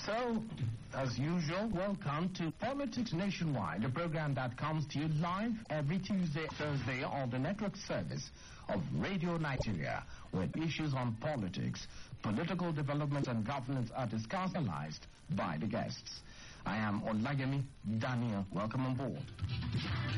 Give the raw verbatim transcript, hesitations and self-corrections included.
So, as usual, welcome to Politics Nationwide, a program that comes to you live every Tuesday, Thursday on the network service of Radio Nigeria, where issues on politics, political development and governance are discussed and analyzed by the guests. I am Olagemi Daniel. Welcome on board.